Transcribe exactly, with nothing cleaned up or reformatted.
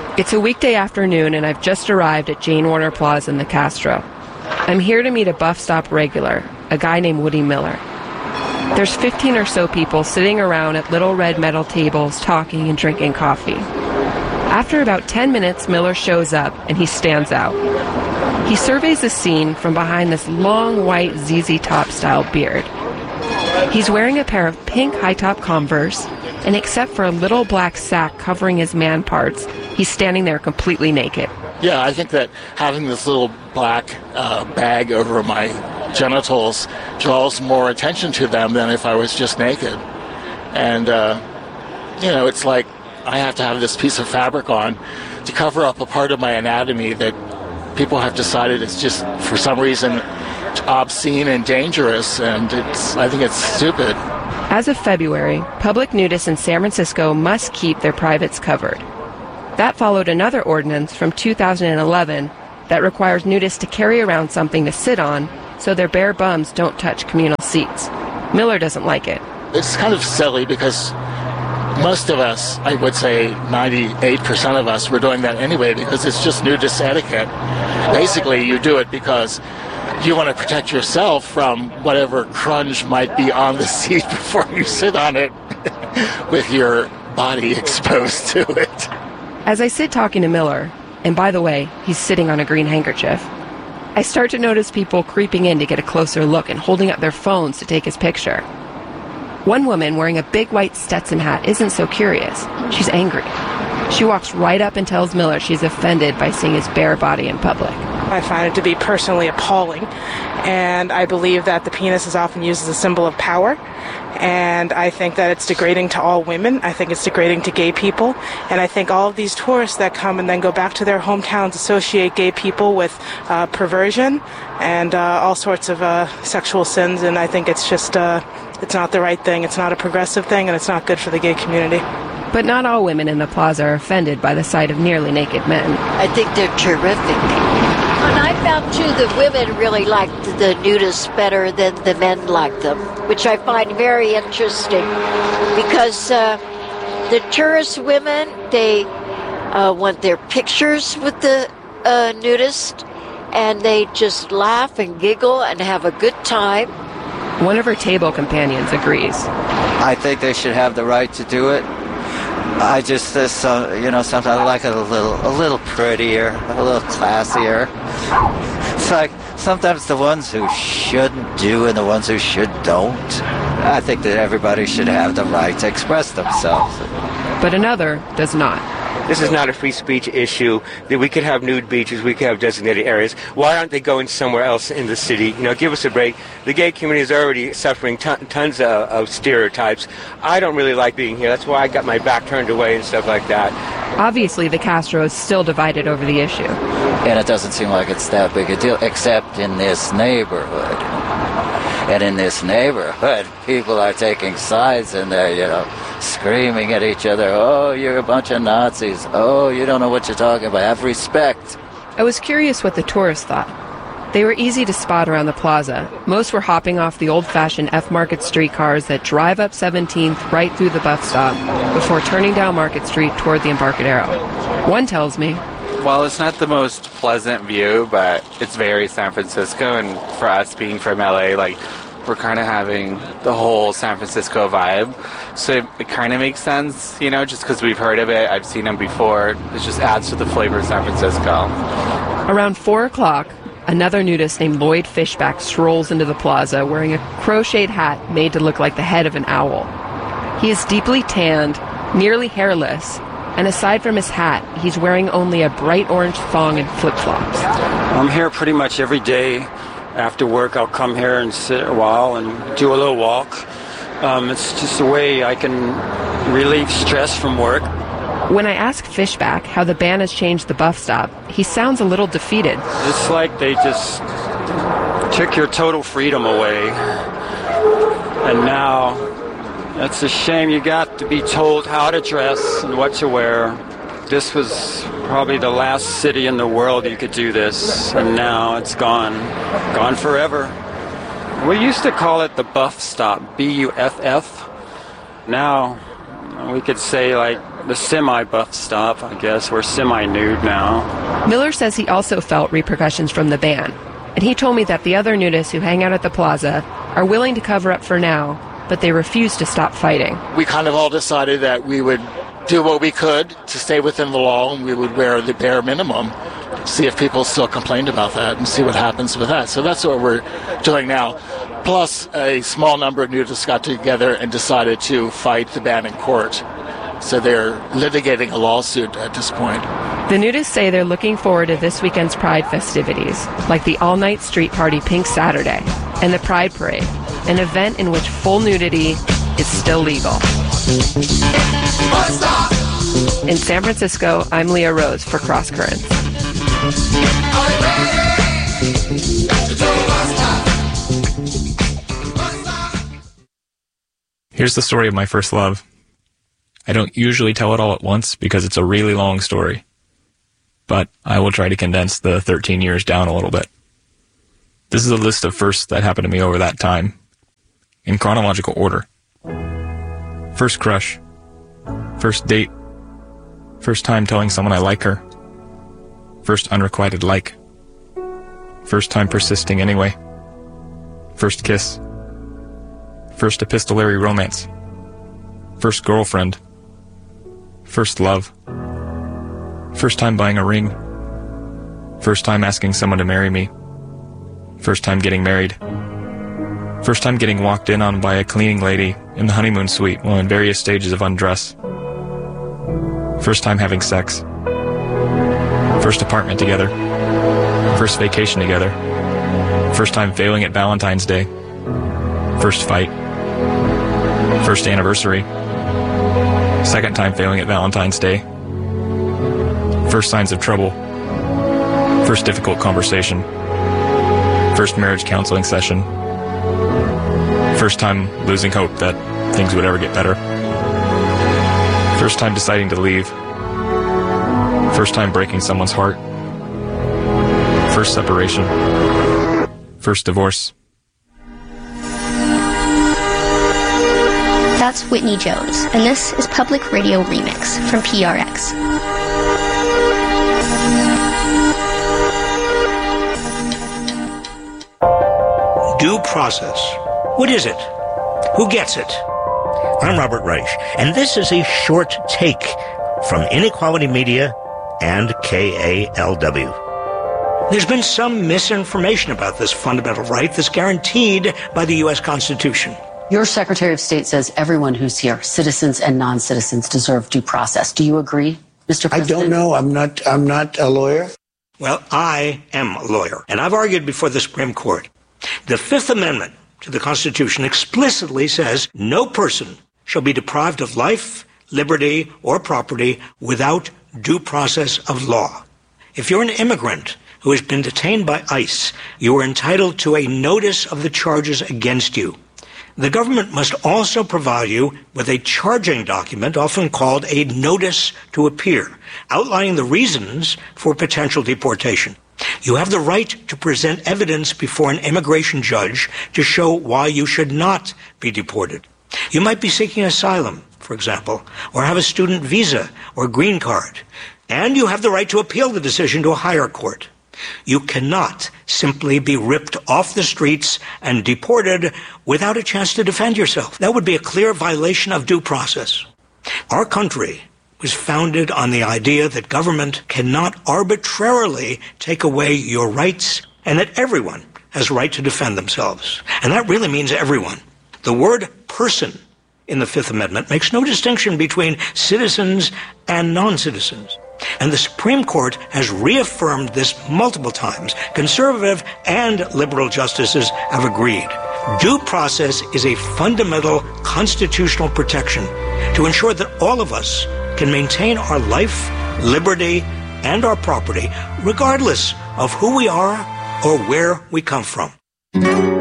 It's a weekday afternoon, and I've just arrived at Jane Warner Plaza in the Castro. I'm here to meet a Buff Stop regular, a guy named Woody Miller. There's fifteen or so people sitting around at little red metal tables talking and drinking coffee. After about ten minutes, Miller shows up, and he stands out. He surveys the scene from behind this long white Z Z Top-style beard. He's wearing a pair of pink high-top Converse, and except for a little black sack covering his man parts, he's standing there completely naked. Yeah, I think that having this little black uh, bag over my genitals draws more attention to them than if I was just naked. And, uh, you know, it's like I have to have this piece of fabric on to cover up a part of my anatomy that people have decided is just, for some reason, obscene and dangerous, and it's I think it's stupid. As of February, public nudists in San Francisco must keep their privates covered. That followed another ordinance from two thousand eleven that requires nudists to carry around something to sit on so their bare bums don't touch communal seats. Miller doesn't like it. It's kind of silly because most of us, I would say ninety-eight percent of us, were doing that anyway because it's just nudist etiquette. Basically, you do it because you want to protect yourself from whatever crunch might be on the seat before you sit on it with your body exposed to it. As I sit talking to Miller, and by the way, he's sitting on a green handkerchief, I start to notice people creeping in to get a closer look and holding up their phones to take his picture. One woman wearing a big white Stetson hat isn't so curious. She's angry. She walks right up and tells Miller she's offended by seeing his bare body in public. I find it to be personally appalling, and I believe that the penis is often used as a symbol of power, and I think that it's degrading to all women. I think it's degrading to gay people, and I think all of these tourists that come and then go back to their hometowns associate gay people with uh, perversion and uh, all sorts of uh, sexual sins, and I think it's just, uh, it's not the right thing. It's not a progressive thing, and it's not good for the gay community. But not all women in the plaza are offended by the sight of nearly naked men. I think they're terrific. And I found, too, that women really liked the nudists better than the men liked them, which I find very interesting because uh, the tourist women, they uh, want their pictures with the uh, nudist, and they just laugh and giggle and have a good time. One of her table companions agrees. I think they should have the right to do it. I just, uh, you know, sometimes I like it a little, a little prettier, a little classier. It's like sometimes the ones who shouldn't do and the ones who should don't. I think that everybody should have the right to express themselves. But another does not. This is not a free speech issue. That we could have nude beaches, we could have designated areas. Why aren't they going somewhere else in the city? You know, give us a break. The gay community is already suffering ton- tons of, of stereotypes. I don't really like being here. That's why I got my back turned away and stuff like that. Obviously, the Castro is still divided over the issue. And it doesn't seem like it's that big a deal, except in this neighborhood. And in this neighborhood, people are taking sides and they're, you know, screaming at each other, oh, you're a bunch of Nazis. Oh, you don't know what you're talking about. Have respect. I was curious what the tourists thought. They were easy to spot around the plaza. Most were hopping off the old-fashioned F-Market streetcars that drive up seventeenth right through the Buff Stop before turning down Market Street toward the Embarcadero. One tells me, well, it's not the most pleasant view, but it's very San Francisco, and for us being from L A, like, we're kind of having the whole San Francisco vibe. So it, it kind of makes sense, you know, just because we've heard of it, I've seen them before. It just adds to the flavor of San Francisco. Around four o'clock, another nudist named Lloyd Fishback strolls into the plaza wearing a crocheted hat made to look like the head of an owl. He is deeply tanned, nearly hairless, and aside from his hat, he's wearing only a bright orange thong and flip-flops. I'm here pretty much every day. After work, I'll come here and sit a while and do a little walk. Um, it's just a way I can relieve stress from work. When I ask Fishback how the ban has changed the Buff Stop, he sounds a little defeated. It's like they just took your total freedom away. And now, it's a shame you got to be told how to dress and what to wear. This was probably the last city in the world you could do this, and now it's gone. Gone forever. We used to call it the Buff Stop, B U F F. Now, we could say, like, the semi-buff stop, I guess. We're semi-nude now. Miller says he also felt repercussions from the ban, and he told me that the other nudists who hang out at the plaza are willing to cover up for now, but they refuse to stop fighting. We kind of all decided that we would do what we could to stay within the law, and we would wear the bare minimum, see if people still complained about that, and see what happens with that. So that's what we're doing now. Plus, a small number of nudists got together and decided to fight the ban in court. So they're litigating a lawsuit at this point. The nudists say they're looking forward to this weekend's Pride festivities, like the all-night street party Pink Saturday and the Pride Parade, an event in which full nudity is still legal. In San Francisco, I'm Leah Rose for Cross Currents. Here's the story of my first love. I don't usually tell it all at once because it's a really long story, but I will try to condense the thirteen years down a little bit. This is a list of firsts that happened to me over that time, in chronological order. First crush, first date, first time telling someone I like her, first unrequited like, first time persisting anyway, first kiss, first epistolary romance, first girlfriend, first love, first time buying a ring, first time asking someone to marry me, first time getting married, first time getting walked in on by a cleaning lady in the honeymoon suite while in various stages of undress, first time having sex, first apartment together, first vacation together, first time failing at Valentine's Day, first fight, first anniversary, second time failing at Valentine's Day, first signs of trouble, first difficult conversation, first marriage counseling session, first time losing hope that things would ever get better, first time deciding to leave, first time breaking someone's heart, first separation, first divorce. That's Whitney Jones, and this is Public Radio Remix from P R X. Due process. What is it? Who gets it? I'm Robert Reich, and this is a short take from Inequality Media and K A L W. There's been some misinformation about this fundamental right that's guaranteed by the U S Constitution. Your Secretary of State says everyone who's here, citizens and non-citizens, deserve due process. Do you agree, Mister President? I don't know. I'm not, I'm not a lawyer. Well, I am a lawyer, and I've argued before the Supreme Court. The Fifth Amendment to the Constitution explicitly says no person shall be deprived of life, liberty, or property without due process of law. If you're an immigrant who has been detained by ICE, you are entitled to a notice of the charges against you. The government must also provide you with a charging document, often called a notice to appear, outlining the reasons for potential deportation. You have the right to present evidence before an immigration judge to show why you should not be deported. You might be seeking asylum, for example, or have a student visa or green card, and you have the right to appeal the decision to a higher court. You cannot simply be ripped off the streets and deported without a chance to defend yourself. That would be a clear violation of due process. Our country was founded on the idea that government cannot arbitrarily take away your rights and that everyone has a right to defend themselves. And that really means everyone. The word person in the Fifth Amendment makes no distinction between citizens and non-citizens. And the Supreme Court has reaffirmed this multiple times. Conservative and liberal justices have agreed. Due process is a fundamental constitutional protection to ensure that all of us can maintain our life, liberty, and our property, regardless of who we are or where we come from.